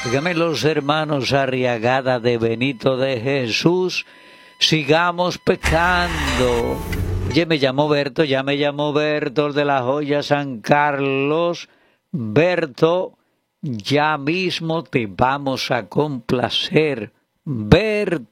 Síganme los hermanos Arriagada de Benito de Jesús. Sigamos pecando. Ya me llamo Berto de la Joya San Carlos. Berto, ya mismo te vamos a complacer. Berto.